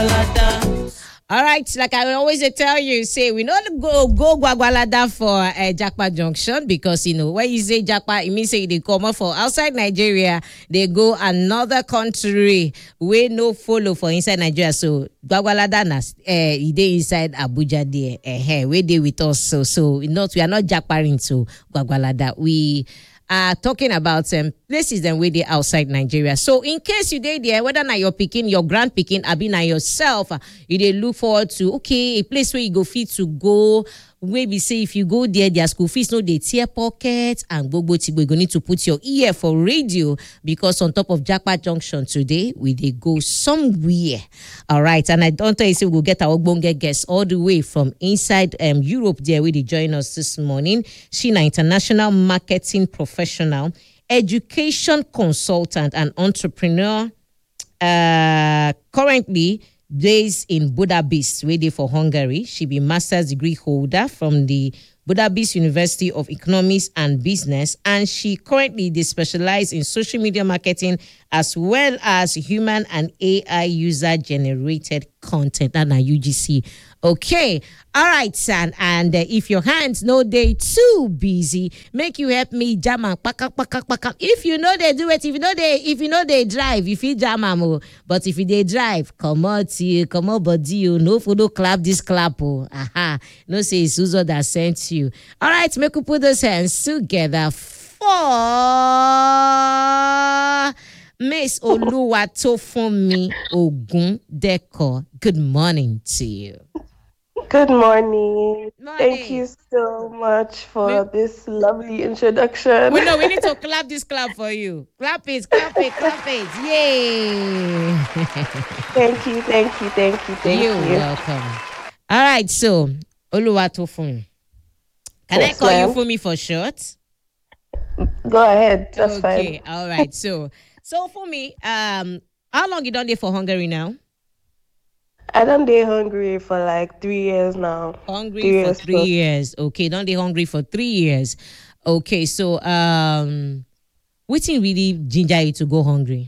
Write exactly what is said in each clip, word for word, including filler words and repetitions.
All right, like I always tell you, say we not go go Gwagwalada for uh, Japa Junction because you know when you say Japa, it means say they come up for outside Nigeria, they go another country we no follow for inside Nigeria. So Gwagwalada na uh, they inside Abuja there, uh, we they with us. So so not we are not Japaring to Gwagwalada. We are talking about um, places and where they outside Nigeria. So in case you did there, whether now you're picking your grand picking, I be now yourself, uh, you they look forward to okay, a place where you go fit to go. Maybe say if you go there, their school fees no they tear pockets and go go to we're going to put your ear for radio because on top of Japa Junction today, we they go somewhere. All right, and I don't tell you say we'll get our bonge guests all the way from inside um Europe there where they join us this morning. She's an international marketing professional, education consultant, and entrepreneur. Uh, currently based in Budapest, waiting for Hungary. She be master's degree holder from the Budapest University of Economics and Business, and she currently they specialize in social media marketing as well as human and A I user generated content. And U G C. Okay, all right, son. And uh, if your hands no they too busy, make you help me jam and pack up, pack up, pack up. If you know they do it, if you know they, if you know they drive, if you jam am, but if you they drive, come out you, come out body you, no photo clap this clap oh, aha, no say it's Suzo that sent you. All right, make you put those hands together for Miss Oluwatofunmi Ogundeko. Good morning to you. Good morning. Morning. Thank you so much for we, this lovely introduction. We know we need to clap this clap for you. Clap it, clap it, clap it. Yay! Thank you, thank you, thank you, thank You're you. You're welcome. All right, so Oluwatofunmi. Can yes, I call ma'am. you Fumi for short? Go ahead. That's okay, fine. Okay, all right. So, so for me, um, how long you done there for Hungary now? I done dey hungry for like three years now. Hungry three for years three plus. years. Okay, done dey hungry for three years. Okay, so um, what thing really ginger you to go hungry?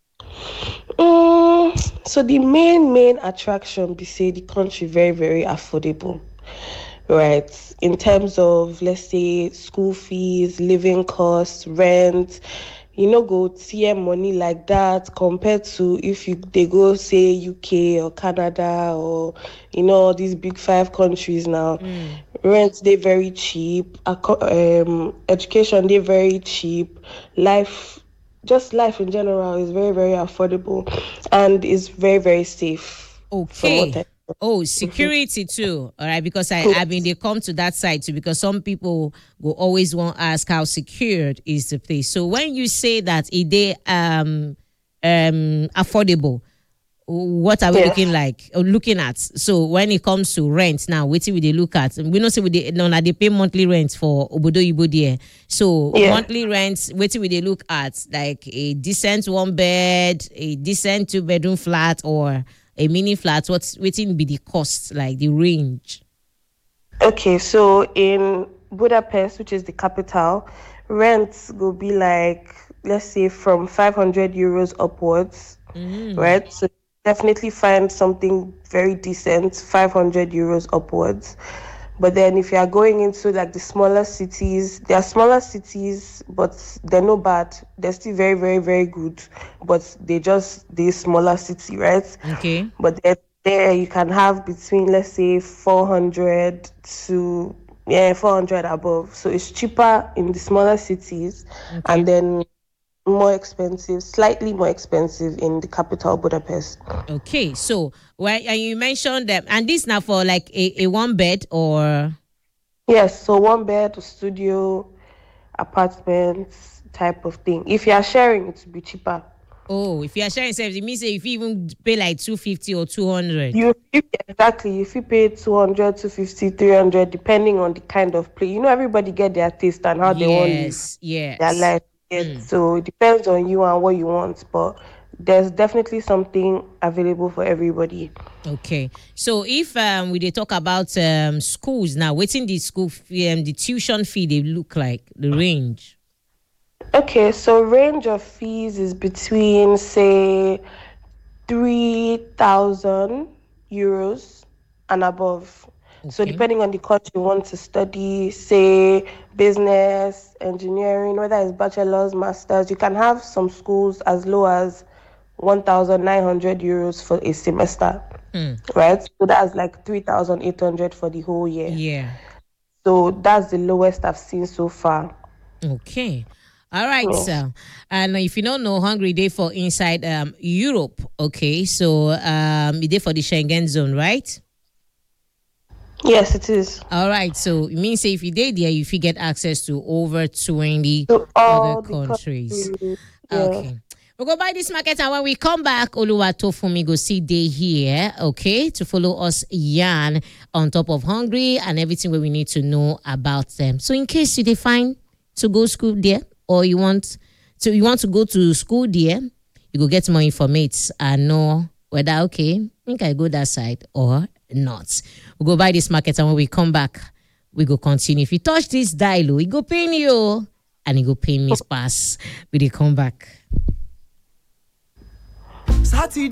Um, so the main main attraction be say the country very very affordable. Right, in terms of let's say school fees, living costs, rent, you know, go T M money like that compared to if you they go say U K or Canada or you know all these big five countries now. Mm. Rent they very cheap, um, education they very cheap, life just life in general is very very affordable and is very very safe. Okay. Oh, security too. All right, because I, I mean they come to that side too because some people will always want to ask how secured is the place. So when you say that it they um um affordable, what are we yeah. looking like or looking at? So when it comes to rent now, what will they look at? We don't say we they no now they pay monthly rent for Obodo Ibo there. So yeah. monthly rents, what will they look at? Like a decent one bed, a decent two bedroom flat, or a mini flat, what's waiting be the cost, like the range? Okay, so in Budapest, which is the capital, rents will be like, let's say from five hundred euros upwards, mm. right? So definitely find something very decent, five hundred euros upwards. But then if you are going into like the smaller cities, there are smaller cities, but they're not bad. They're still very, very, very good. But they just, the smaller city, right? Okay. But there, there you can have between, let's say, four hundred to, yeah, four hundred above. So it's cheaper in the smaller cities. Okay. And then more expensive, slightly more expensive in the capital, Budapest. Okay, so well, and you mentioned that, and this now for like a, a one bed or? Yes, so one bed, studio, apartments type of thing. If you are sharing, it will be cheaper. Oh, if you are sharing service, it means if you even pay like two fifty or two hundred. You exactly. If you pay two hundred, two fifty, three hundred, depending on the kind of play. You know, everybody get their taste and how yes, they want to live yes. their life. Mm. So it depends on you and what you want, but there's definitely something available for everybody. Okay, so if um, we they talk about um, schools now, what's in the school fee, um, the tuition fee they look like, the range? Okay, so range of fees is between say three thousand euros and above. So Okay. depending on the country you want to study, say business, engineering, whether it's bachelor's, master's, you can have some schools as low as one thousand nine hundred euros for a semester, Mm. right? So that's like three thousand eight hundred for the whole year. Yeah. So that's the lowest I've seen so far. Okay. All right, Yes. so and if you don't know, Hungary day for inside um Europe. Okay, so um day for the Schengen zone, right? Yes, it is. All right, so it means say if you did there, if you get access to over twenty So all other the countries. countries. Yeah. Okay. We'll go buy this market, and when we come back, Oluwatofumi go see day here, okay, to follow us yarn on top of Hungary and everything where we need to know about them. So in case you define to go school there, or you want to you want to go to school there, you go get more information and know whether okay, I think I go that side or not. We'll go buy this market, and when we come back, we go continue. If you touch this dial, it go pain you, and it go pain me pass. We dey come back.